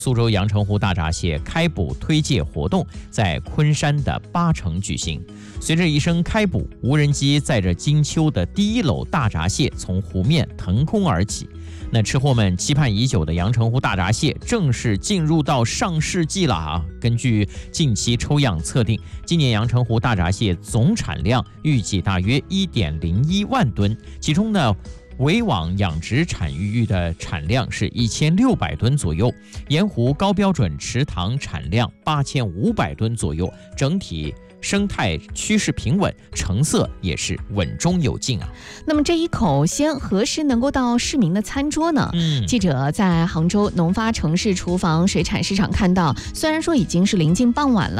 苏州阳澄湖大闸蟹开捕推介活动在昆山的8城举行。随着一声开捕，无人机载着金秋的第一篓大闸蟹从湖面腾空而起。那吃货们期盼已久的阳澄湖大闸蟹正式进入到上市季了啊！根据近期抽样测定，今年阳澄湖大闸蟹总产量预计大约1.01万吨，其中呢，围网养殖产域的产量是1600吨左右，盐湖高标准池塘产量8500吨左右，整体生态趋势平稳，成色也是稳中有进啊。 那么这一口鲜何时能够到市民的餐桌呢？记者在杭州农发城市厨房水产市场看到，虽然说已经是临近傍晚了。